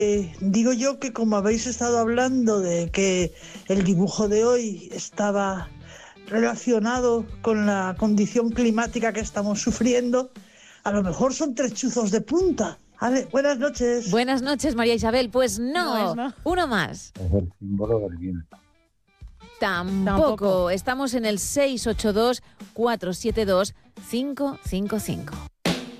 Digo yo que como habéis estado hablando de que el dibujo de hoy estaba relacionado con la condición climática que estamos sufriendo, a lo mejor son 3 chuzos de punta. Vale, buenas noches. Buenas noches, María Isabel. Pues no, uno más. Es el símbolo del viento. Tampoco. Estamos en el 682-472-555.